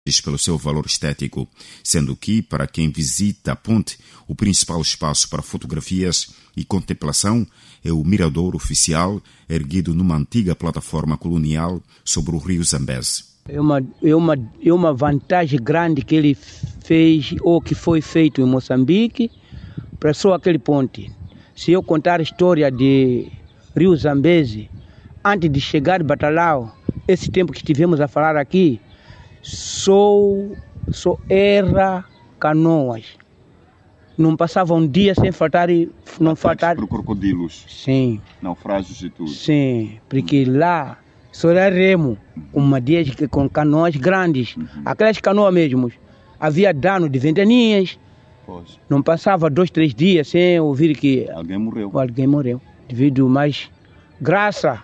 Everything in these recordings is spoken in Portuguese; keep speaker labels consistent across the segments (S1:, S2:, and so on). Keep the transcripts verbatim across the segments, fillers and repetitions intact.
S1: pelo seu valor estético, sendo que, para quem visita a ponte, o principal espaço para fotografias e contemplação é o mirador oficial, erguido numa antiga plataforma colonial sobre o rio Zambeze.
S2: É uma, é uma, é uma vantagem grande que ele fez, ou que foi feito em Moçambique, para só aquele ponte. Se eu contar a história de rio Zambeze, antes de chegar em Batalau, esse tempo que estivemos a falar aqui, Só, só era canoas. Não passava um dia sem faltar... Não faltar
S3: por crocodilos.
S2: Sim.
S3: Naufrágios e tudo.
S2: Sim, porque uhum. lá só era remo, uhum. uma dias com canoas grandes. Uhum. Aquelas canoas mesmo. Havia dano de ventanias. Pois. Não passava dois, três dias sem ouvir que...
S3: Alguém morreu.
S2: Alguém morreu. Devido mais graça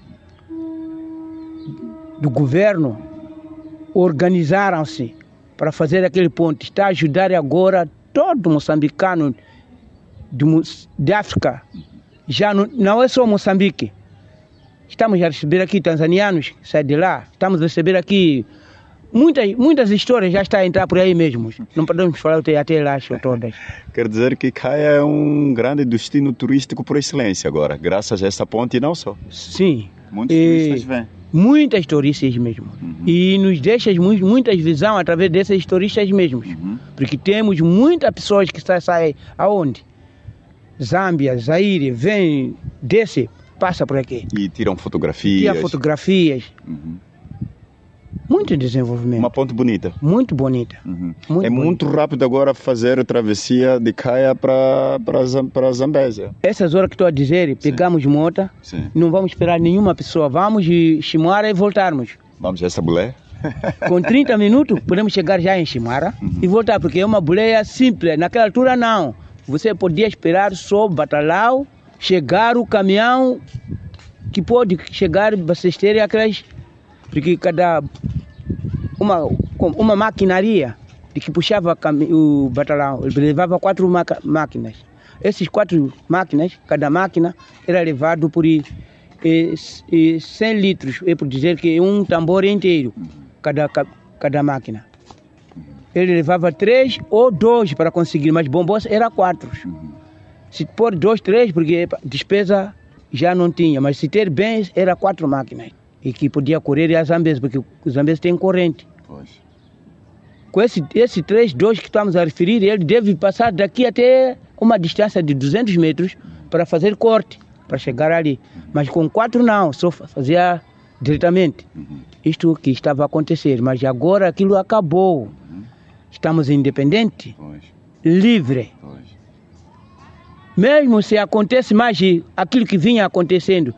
S2: do governo, organizaram-se para fazer aquele ponte. Está a ajudar agora todo moçambicano de, de África. Já não, não é só Moçambique. Estamos a receber aqui tanzanianos que saem de lá. Estamos a receber aqui muitas, muitas histórias já estão a entrar por aí mesmo. Não podemos falar até lá todas.
S3: Quer dizer que Caia é um grande destino turístico por excelência agora, graças a essa ponte e não só.
S2: Sim.
S3: Muitos e... turistas vêm.
S2: Muitas turistas mesmo. Uhum. E nos deixa muitas visões através desses turistas mesmos. Uhum. Porque temos muitas pessoas que saem aonde? Zâmbia, Zaire, vem, desce, passa por aqui.
S3: E tiram fotografias.
S2: Tiram fotografias. Uhum. Muito desenvolvimento.
S3: Uma ponte bonita.
S2: Muito bonita.
S3: Uhum.
S2: Muito
S3: é
S2: bonita.
S3: Muito rápido agora fazer a travessia de Caia para Zambeze.
S2: Essas horas que estou a dizer, pegamos moto, Sim. não vamos esperar nenhuma pessoa. Vamos e Chimara e voltarmos.
S3: Vamos a essa boleia?
S2: Com trinta minutos podemos chegar já em Chimara uhum. e voltar, porque é uma boleia simples. Naquela altura não. Você podia esperar só Batalau, chegar o caminhão que pode chegar, vocês terem aquelas... Porque cada... Uma, uma maquinaria de que puxava o Batalau, ele levava quatro máquinas. Essas quatro máquinas, cada máquina era levado por e, e, cem litros, é por dizer que um tambor inteiro, cada, cada máquina. Ele levava três ou dois para conseguir, mas bombons era quatro. Se pôr dois, três, porque despesa já não tinha, mas se ter bens, era quatro máquinas. E que podia correr a Zambeze, porque o Zambeze tem corrente. Pois. Com esse, esse três, dois que estamos a referir, ele deve passar daqui até uma distância de duzentos metros para fazer corte, para chegar ali. Mas com quatro não, só fazia diretamente. Uhum. Isto que estava a acontecer, mas agora aquilo acabou. Uhum. Estamos independentes, pois. Livre. Pois. Mesmo se acontece mais aquilo que vinha acontecendo,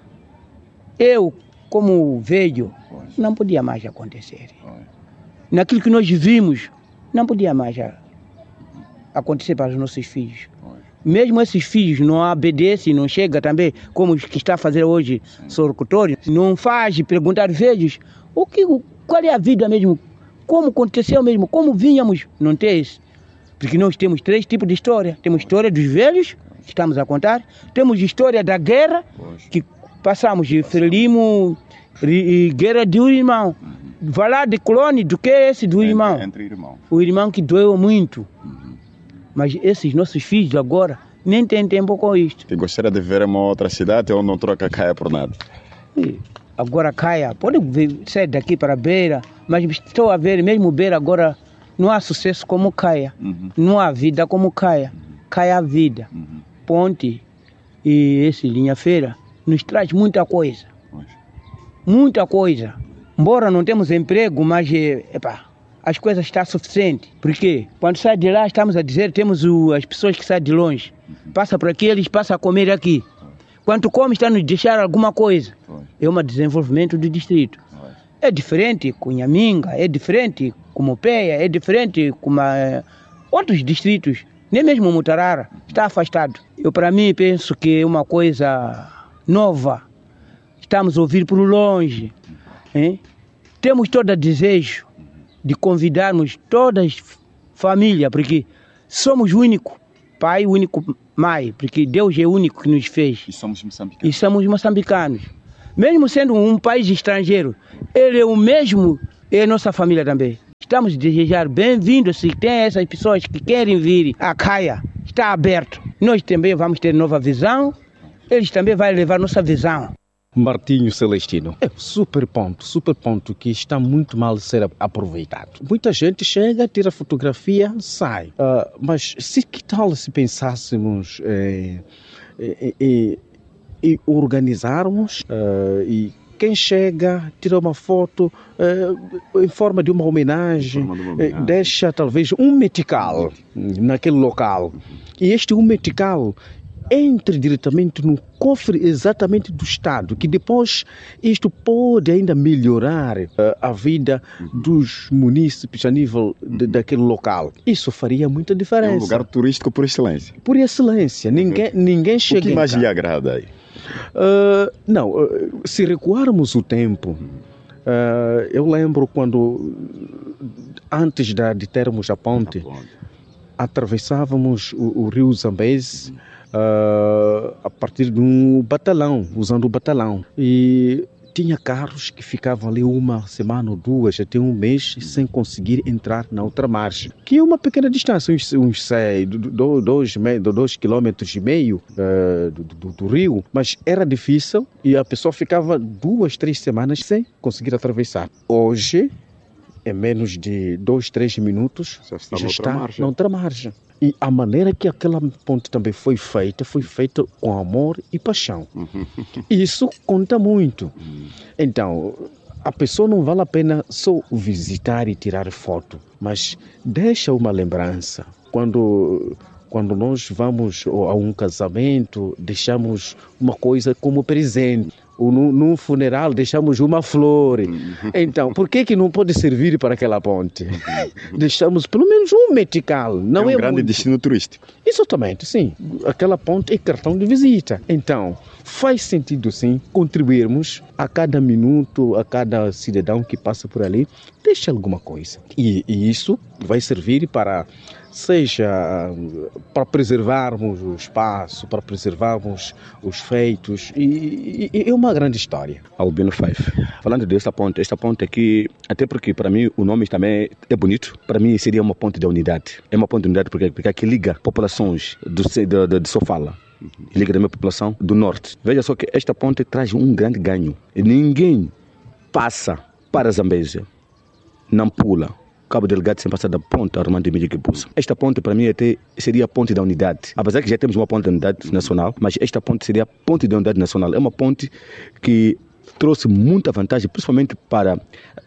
S2: eu, como velho, pois. Não podia mais acontecer. Pois. Naquilo que nós vimos, não podia mais acontecer para os nossos filhos. Pois. Mesmo esses filhos não obedecem, não chega também, como os que está a fazer hoje, Sorocotório, não faz perguntar velhos, o que, qual é a vida mesmo, como aconteceu mesmo, como vínhamos, não tem isso. Porque nós temos três tipos de história. Temos história dos velhos, que estamos a contar, temos história da guerra, pois. Que passamos de Frelimo e guerra do irmão. Uhum. Falar de clone do que é esse do entre, irmão.
S3: Entre irmãos.
S2: O irmão que doeu muito. Uhum. Mas esses nossos filhos agora nem têm tempo com isto.
S3: E gostaria de ver uma outra cidade ou não troca Caia por nada?
S2: E agora Caia, pode sair daqui para Beira, mas estou a ver, mesmo Beira agora não há sucesso como Caia. Uhum. Não há vida como Caia. Uhum. Caia a vida. Uhum. Ponte e esse linha-feira nos traz muita coisa. Pois. Muita coisa. Embora não temos emprego, mas epa, as coisas estão suficientes. Porque quando sai de lá, estamos a dizer, temos o, as pessoas que saem de longe. Uhum. Passa por aqui, eles passam a comer aqui. Pois. Quando come, está a nos deixar alguma coisa. Pois. É um desenvolvimento do distrito. Pois. É diferente com Nhaminga, é diferente com Mopeia, é diferente com uma, outros distritos. Nem mesmo Mutarara está afastado. Eu, para mim, penso que é uma coisa nova. Estamos a ouvir por longe. Hein? Temos todo desejo de convidarmos todas as famílias, porque somos o único pai, o único mãe, porque Deus é o único que nos fez.
S3: E somos moçambicanos.
S2: E somos moçambicanos. Mesmo sendo um país estrangeiro, ele é o mesmo, é a nossa família também. Estamos a desejar bem-vindos. Se tem essas pessoas que querem vir à Caia, está aberto. Nós também vamos ter nova visão. Eles também vão levar nossa visão.
S4: Martinho Celestino. É um super ponto, super ponto que está muito mal a ser aproveitado. Muita gente chega, tira fotografia, sai. Uh, mas se que tal se pensássemos eh, eh, eh, e organizarmos uh, e quem chega, tira uma foto uh, em forma de uma homenagem, de uma homenagem. Uh, deixa talvez um metical naquele local. E este um metical entre diretamente no cofre exatamente do Estado, que depois isto pode ainda melhorar uh, a vida dos munícipes a nível de, daquele local. Isso faria muita diferença.
S3: É um lugar turístico por excelência.
S4: Por excelência. Ninguém, ninguém chega.
S3: O que mais lhe agrada aí?
S4: Uh, não, uh, se recuarmos o tempo, uh, eu lembro quando, antes de, de termos a ponte, atravessávamos o, o rio Zambeze uh, a partir de um batalhão, usando o batalhão. E tinha carros que ficavam ali uma semana ou duas, até um mês, sem conseguir entrar na outra margem. Que é uma pequena distância, uns, uns sei, do, dois, dois quilômetros e meio uh, do, do, do rio, mas era difícil e a pessoa ficava duas, três semanas sem conseguir atravessar. Hoje, em menos de dois, três minutos, já está, já está margem. na outra margem. E a maneira que aquela ponte também foi feita, foi feita com amor e paixão. Isso conta muito. Então, a pessoa não vale a pena só visitar e tirar foto, mas deixa uma lembrança. Quando, quando nós vamos a um casamento, deixamos uma coisa como presente. Ou num, num funeral deixamos uma flor. Então, por que que não pode servir para aquela ponte? Deixamos pelo menos um metical. Não é um
S3: é grande
S4: muito.
S3: destino turístico.
S4: Exatamente, sim. Aquela ponte é cartão de visita. Então, faz sentido, sim, contribuirmos a cada minuto, a cada cidadão que passa por ali, deixa alguma coisa. E, e isso vai servir para, seja para preservarmos o espaço, para preservarmos os feitos. E, e é uma grande história.
S5: Albino Five. Falando dessa ponte, esta ponte aqui, até porque para mim o nome também é bonito, para mim seria uma ponte de unidade. É uma ponte de unidade porque, porque aqui liga populações do, de, de, de Sofala. Liga da minha população do norte. Veja só que esta ponte traz um grande ganho. Ninguém passa para Zambésia, Nampula, Cabo Delgado sem passar da ponte Armando Emílio Guebuza. Esta ponte para mim até seria a ponte da unidade. Apesar que já temos uma ponte da unidade nacional, mas esta ponte seria a ponte da unidade nacional. É uma ponte que trouxe muita vantagem, principalmente para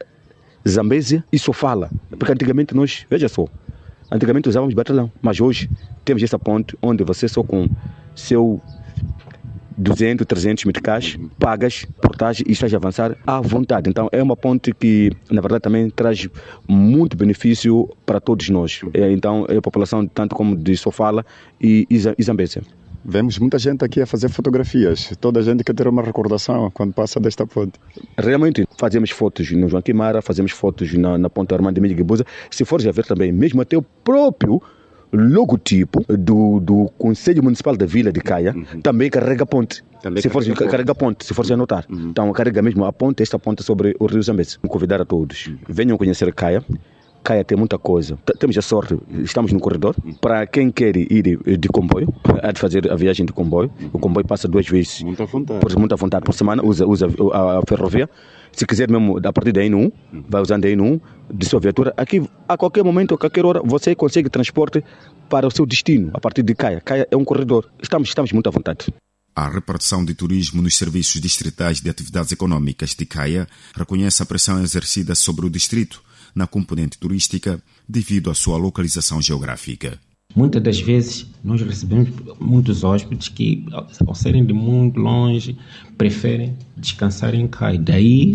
S5: Zambésia e Sofala. Porque antigamente nós, veja só, antigamente usávamos batalhão, mas hoje temos essa ponte onde você só com seu duzentos, trezentos meticais, pagas, portagem e estás a avançar à vontade. Então é uma ponte que, na verdade, também traz muito benefício para todos nós. Então é a população tanto como de Sofala e Zambésia.
S3: Vemos muita gente aqui a fazer fotografias. Toda a gente quer ter uma recordação quando passa desta ponte.
S5: Realmente, fazemos fotos no João Quimara, fazemos fotos na, na ponte Armando Emílio Guebuza. Se fores a ver também, mesmo até o próprio logotipo do, do Conselho Municipal da Vila de Caia, uhum, também carrega ponte. Também se carrega, for, carrega ponte, se for a notar. Uhum. Então carrega mesmo a ponte, esta ponte sobre o Rio Zambeze. Vou convidar a todos. Uhum. Venham conhecer Caia. Caia tem muita coisa. T- temos a sorte, estamos no corredor. Uhum. Para quem quer ir de comboio, há de fazer a viagem de comboio. Uhum. O comboio passa duas vezes muita vontade. Por, muita vontade por semana, usa, usa a, a ferrovia. Se quiser mesmo, a partir da N um, uhum, vai usando a N um de sua viatura. Aqui, a qualquer momento, a qualquer hora, você consegue transporte para o seu destino, a partir de Caia. Caia é um corredor. Estamos, estamos muito à vontade.
S1: A repartição de turismo nos serviços distritais de atividades econômicas de Caia reconhece a pressão exercida sobre o distrito na componente turística devido à sua localização geográfica.
S6: Muitas das vezes nós recebemos muitos hóspedes que, ao serem de muito longe, preferem descansar em Caia. Daí,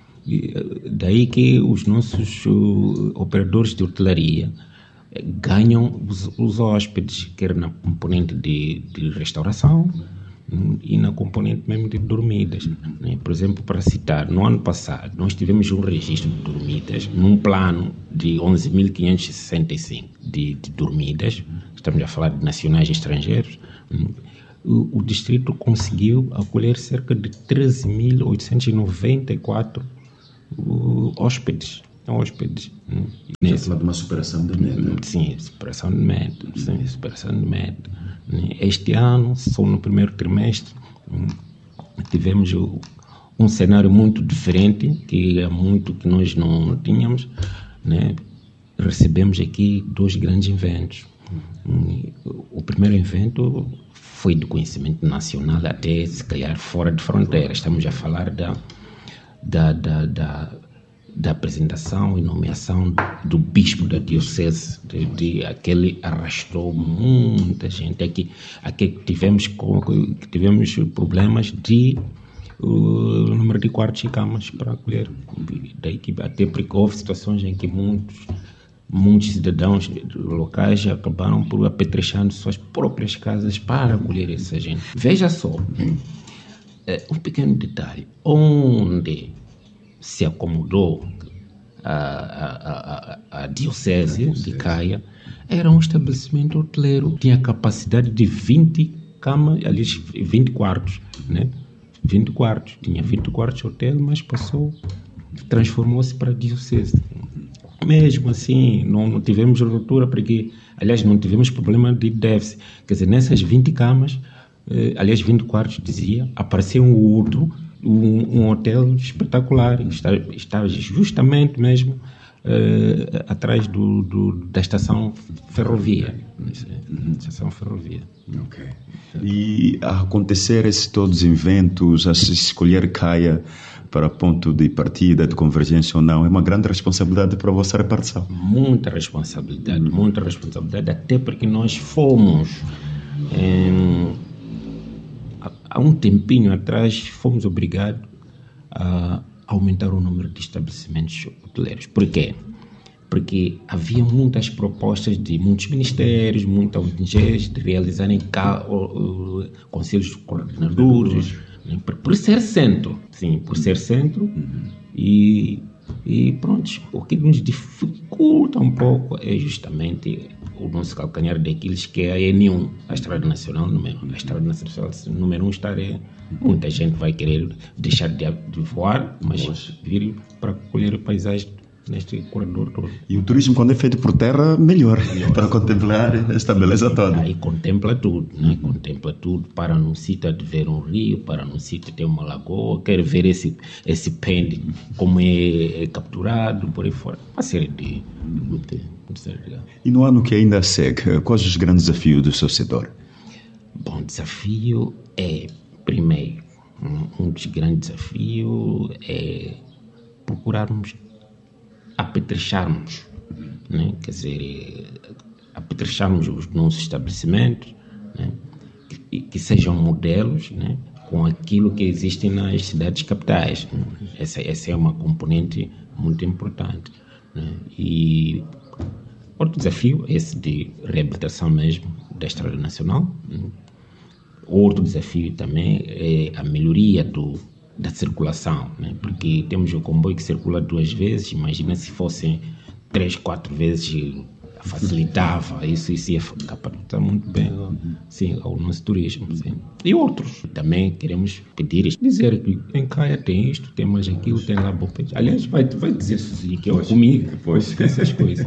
S6: daí que os nossos uh, operadores de hotelaria ganham os, os hóspedes, quer na componente de, de restauração e na componente mesmo de dormidas. Né? Por exemplo, para citar, no ano passado nós tivemos um registro de dormidas num plano de onze mil quinhentos e sessenta e cinco de, de dormidas, estamos a falar de nacionais e estrangeiros. O, o distrito conseguiu acolher cerca de treze mil oitocentos e noventa e quatro uh, hóspedes hóspedes.
S1: Você fala de uma superação de meta.
S6: Sim, superação de meta. Sim, superação de meta. Este ano, só no primeiro trimestre, tivemos um cenário muito diferente, que é muito que nós não tínhamos, né? Recebemos aqui dois grandes eventos. O primeiro evento foi de conhecimento nacional, até se calhar fora de fronteiras. Estamos a falar da, da, da, da, da apresentação e nomeação do bispo da diocese, de, de, aquele arrastou muita gente. Aqui, aqui tivemos, tivemos problemas de o número de quartos e camas para acolher. Daí que até porque houve situações em que muitos, muitos cidadãos locais acabaram por apetrechando suas próprias casas para acolher essa gente. Veja só, um pequeno detalhe, onde se acomodou a, a, a, a diocese de Caia era um estabelecimento hoteleiro, tinha capacidade de vinte camas, aliás, vinte quartos, né? vinte quartos, tinha vinte quartos de hotel, mas passou, transformou-se para a diocese. Mesmo assim, não, não tivemos ruptura, porque, aliás, não tivemos problema de déficit. Quer dizer, nessas vinte camas, eh, aliás, vinte quartos, dizia, apareceu um outro, um, um hotel espetacular, está, está justamente mesmo eh, atrás do, do, da estação ferrovia. Estação ferrovia.
S1: Ok. E a acontecer esses todos os eventos, a se escolher Caia para ponto de partida, de convergência ou não, é uma grande responsabilidade para a vossa repartição.
S6: Muita responsabilidade, hum. muita responsabilidade, até porque nós fomos, em, há um tempinho atrás, fomos obrigados a aumentar o número de estabelecimentos hoteleiros. Por quê? Porque havia muitas propostas de muitos ministérios, muitas O N Gs, de realizarem ca- uh, uh, conselhos de coordenadores, né, por, por ser centro, sim, por ser centro, uhum. e, e pronto, o que nos dificulta um pouco é justamente o nosso calcanhar daqueles que é a N um, a Estrada Nacional número um. A Estrada Nacional número um está aí, muita gente vai querer deixar de, de voar, mas Nossa. vir para colher a paisagem neste corredor todo.
S1: E o turismo, quando é feito por terra, melhor, melhor. Para contemplar esta beleza toda.
S6: Aí contempla tudo, né? Contempla tudo. Para num sítio de ver um rio, para num sítio ter uma lagoa, quer ver esse, esse pende, como é, é capturado, por aí fora. Uma série de... Muito, muito sério.
S1: E no ano que ainda segue, quais os grandes desafios do seu setor?
S6: Bom, desafio é, primeiro, um, um dos grandes desafios é procurarmos apetrecharmos, né? Quer dizer, apetrecharmos os nossos estabelecimentos, né? que, que sejam modelos, né? Com aquilo que existe nas cidades capitais. Né? Essa, essa é uma componente muito importante. Né? E outro desafio é esse de reabilitação mesmo da Estrada Nacional. Né? Outro desafio também é a melhoria do da circulação, né? Porque temos o comboio que circula duas vezes, imagina se fossem três, quatro vezes, facilitava, isso, isso ia captar muito bem, sim, ao nosso turismo, sim. E outros, também queremos pedir, dizer que em Caia tem isto, tem mais aquilo, tem lá bom peixe. Aliás, vai, vai dizer sozinho que eu comi, depois essas coisas.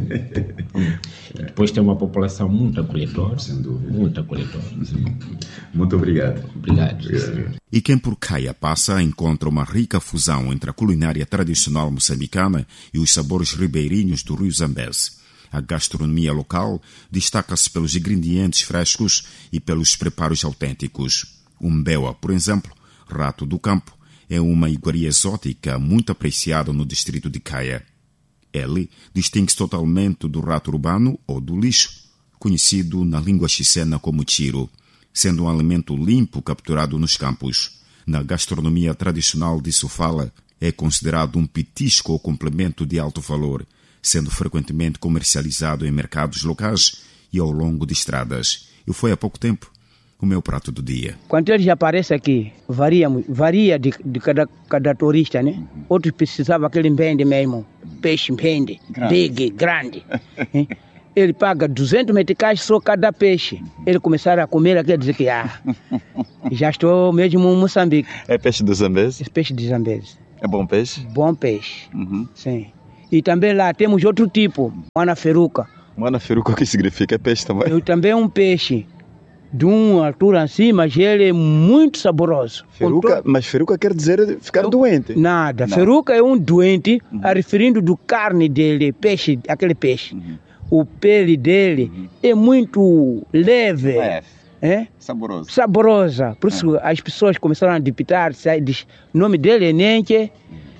S6: E depois tem uma população muito acolhedora, muito acolhedora.
S1: Muito obrigado.
S6: Obrigado. obrigado.
S1: E quem por Caia passa encontra uma rica fusão entre a culinária tradicional moçambicana e os sabores ribeirinhos do Rio Zambeze. A gastronomia local destaca-se pelos ingredientes frescos e pelos preparos autênticos. O mbewa, por exemplo, rato do campo, é uma iguaria exótica muito apreciada no distrito de Caia. Ele distingue-se totalmente do rato urbano ou do lixo, conhecido na língua xicena como tiro, sendo um alimento limpo capturado nos campos. Na gastronomia tradicional de Sofala, é considerado um petisco ou complemento de alto valor, sendo frequentemente comercializado em mercados locais e ao longo de estradas. E foi há pouco tempo o meu prato do dia.
S2: Quando eles aparecem aqui, varia, varia de, de cada, cada turista, né? Outros precisavam aquele mpende mesmo, peixe mpende, big, grande. Ele paga duzentos meticais só cada peixe. Ele começaram a comer, quer dizer que ah, já estou mesmo em Moçambique.
S3: É peixe do Zambeze?
S2: É peixe de Zambeze.
S3: É bom peixe?
S2: Bom peixe,
S3: uhum.
S2: Sim. E também lá temos outro tipo, Moana Feruca.
S3: Moana Feruca, o que significa? É peixe também?
S2: É também um peixe de uma altura assim, mas ele é muito saboroso.
S3: Feruca, mas feruca quer dizer ficar Eu, doente?
S2: Nada, Não. Feruca é um doente, uhum. a referindo do carne dele, peixe, aquele peixe. Uhum. O pele dele uhum. é muito leve.
S3: Leve.
S2: É?
S3: Saboroso.
S2: Saborosa. Por isso é. as pessoas começaram a depitar, diz, o nome dele é Nenke,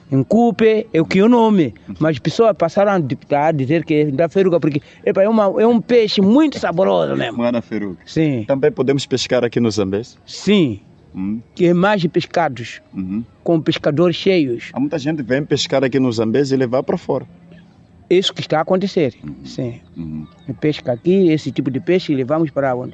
S2: Ncupe, é o que é o nome. Mas as pessoas passaram a depitar, a dizer que é da feruca, porque epa, é, uma, é um peixe muito saboroso mesmo.
S3: Moana Feruca.
S2: Sim.
S3: Também podemos pescar aqui no Zambeze?
S2: Sim.
S3: Hum.
S2: Que é mais de pescados,
S3: uhum.
S2: com pescadores cheios.
S3: Há muita gente que vem pescar aqui no Zambeze e levar para fora.
S2: Isso que está a acontecer, uhum. sim.
S3: Uhum.
S2: Pesca aqui, esse tipo de peixe, levamos para onde?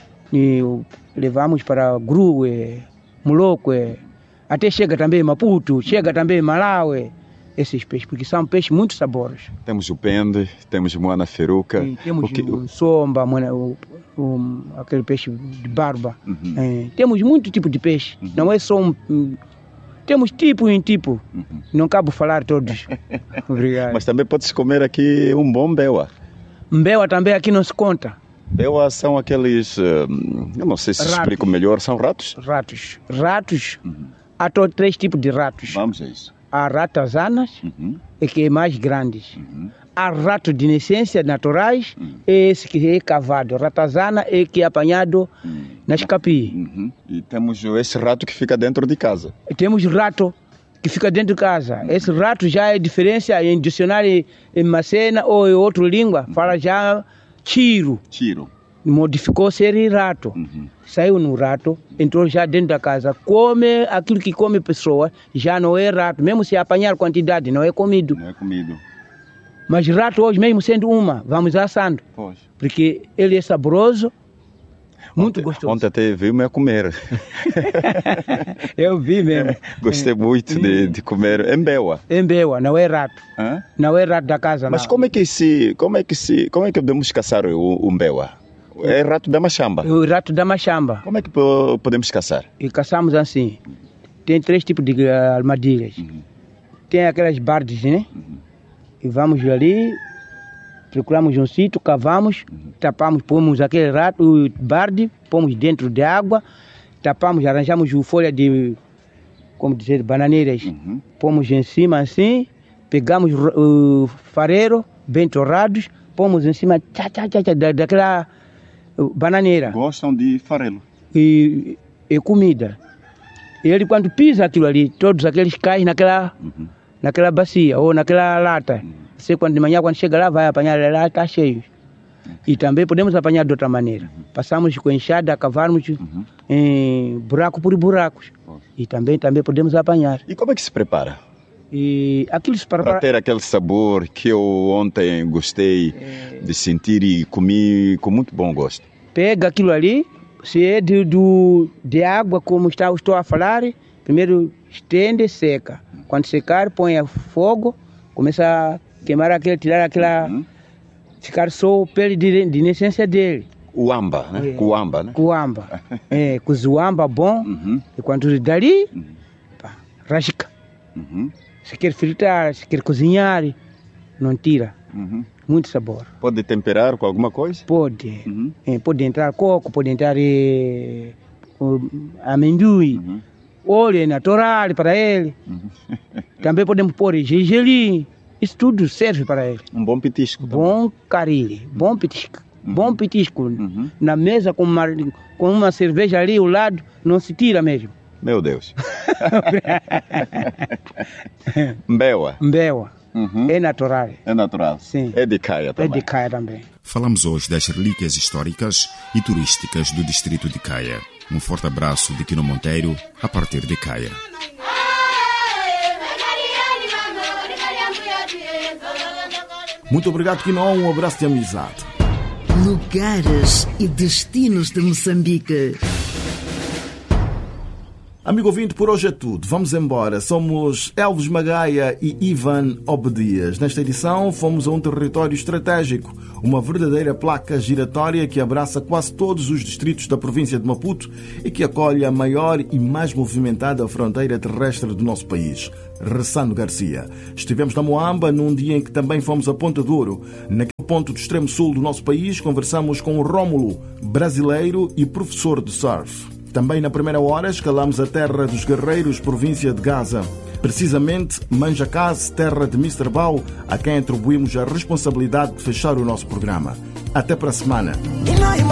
S2: E levamos para Grue, Moloque, até chega também Maputo, chega também Malawi, esses peixes, porque são peixes muito saborosos.
S3: Temos o pende, temos Moana Feruca.
S2: Sim, temos
S3: o que...
S2: o somba, o, o, aquele peixe de barba.
S3: Uhum.
S2: É, temos muito tipo de peixe, uhum. não é só um... um temos tipo em tipo, uhum. não cabe falar todos. Obrigado.
S3: Mas também pode-se comer aqui um bom mbewa.
S2: Mbewa também aqui não se conta.
S3: Mbewa são aqueles, eu não sei se ratos. Explico melhor, são ratos?
S2: Ratos. Ratos, uhum. há todos três tipos de ratos.
S3: Vamos a isso.
S2: Há ratazanas,
S3: uhum.
S2: é que é mais grandes.
S3: Uhum.
S2: Há ratos de nascença naturais, uhum. esse que é cavado. Ratazana é que é apanhado uhum. nas capis.
S3: Uhum. E temos esse rato que fica dentro de casa.
S2: E temos rato que fica dentro de casa. Uhum. Esse rato já é diferença em dicionário em Macena ou em outra língua. Uhum. Fala já tiro.
S3: Tiro.
S2: Modificou ser rato.
S3: Uhum.
S2: Saiu no rato, entrou já dentro da casa. Come aquilo que come pessoa, já não é rato. Mesmo se apanhar quantidade, não é comido.
S3: Não é comido.
S2: Mas rato hoje mesmo sendo uma, vamos assando.
S3: Pois.
S2: Porque ele é saboroso, muito
S3: ontem,
S2: gostoso.
S3: Ontem até vi-me a comer.
S2: Eu vi mesmo.
S3: Gostei muito de, de comer mbewa.
S2: Mbewa, não é rato.
S3: Hã?
S2: Não é rato da casa.
S3: Mas
S2: não.
S3: como é que se, como é que se, como é que podemos caçar o, o mbewa? É rato da machamba.
S2: O rato da machamba.
S3: Como é que podemos caçar?
S2: E caçamos assim. Tem três tipos de armadilhas. Uhum. Tem aquelas bardes, né? Uhum. E vamos ali, procuramos um sítio, cavamos, uhum. tapamos, pomos aquele rato, o barde, pomos dentro de água, tapamos, arranjamos folha de, como dizer, bananeiras, uhum. pomos em cima assim, pegamos o uh, fareiro, bem torrados, pomos em cima tchá, tchá, tchá, tchá, da, daquela uh, bananeira.
S3: Gostam de farelo.
S2: E, e comida. E ele quando pisa aquilo ali, todos aqueles caem naquela... Uhum. naquela bacia ou naquela lata. Uhum. Você quando de manhã, quando chega lá, vai apanhar lá, está cheio. Uhum. E também podemos apanhar de outra maneira. Uhum. Passamos com enxada, cavarmos uhum. em buraco por buracos. Uhum. E também, também podemos apanhar.
S3: E como é que se prepara?
S2: E aquilo se prepara...
S3: Para ter aquele sabor que eu ontem gostei é... de sentir e comi com muito bom gosto.
S2: Pega aquilo ali, se é de, do, de água, como está, estou a falar, primeiro estende e seca. Quando secar, põe a fogo, começa a queimar aquele, tirar aquela, uhum. ficar só o pele de, de essência dele.
S3: O amba, né?
S2: É,
S3: Cuamba, né?
S2: Cuamba. É, cozuamba bom. Uhum. E quando dali, uhum. pá, rasca.
S3: Uhum.
S2: Se quer fritar, se quer cozinhar, não tira.
S3: Uhum.
S2: Muito sabor.
S3: Pode temperar com alguma coisa?
S2: Pode.
S3: Uhum.
S2: É, pode entrar coco, pode entrar é, amendoim. Uhum. Óleo natural para ele. Uhum. Também podemos pôr gergelim. Isso tudo serve para ele.
S3: Um bom petisco.
S2: Bom carile, bom petisco. Uhum. Bom petisco.
S3: Uhum.
S2: Na mesa com uma, com uma cerveja ali ao lado, não se tira mesmo.
S3: Meu Deus. Mbewa.
S2: Mbewa.
S3: Uhum.
S2: É natural.
S3: É natural.
S2: Sim.
S3: É de Caia também.
S2: É de Caia também.
S1: Falamos hoje das relíquias históricas e turísticas do distrito de Caia. Um forte abraço de Quino Monteiro, a partir de Caia.
S7: Muito obrigado, Quino. Um abraço de amizade.
S8: Lugares e destinos de Moçambique.
S7: Amigo ouvinte, por hoje é tudo. Vamos embora. Somos Elvis Magaia e Ivan Obedias. Nesta edição, fomos a um território estratégico, uma verdadeira placa giratória que abraça quase todos os distritos da província de Maputo e que acolhe a maior e mais movimentada fronteira terrestre do nosso país, Ressano Garcia. Estivemos na Moamba num dia em que também fomos a Ponta Douro. Naquele ponto do extremo sul do nosso país, conversamos com o Rómulo, brasileiro e professor de surf. Também na primeira hora escalamos a terra dos guerreiros, província de Gaza. Precisamente Manjacase, terra de mister Bau, a quem atribuímos a responsabilidade de fechar o nosso programa. Até para a semana.